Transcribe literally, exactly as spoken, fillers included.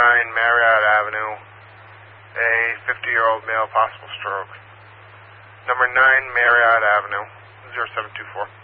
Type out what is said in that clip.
nine Marriott Avenue, a fifty-year-old male, possible stroke. Number nine Marriott Avenue, zero seven two four.